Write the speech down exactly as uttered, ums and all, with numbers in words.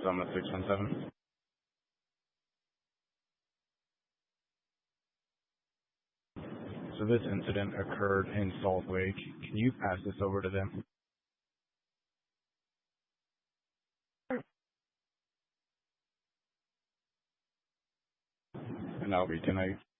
Summit six one seven. So this incident occurred in Salt Lake. Can you pass this over to them? And I'll be tonight.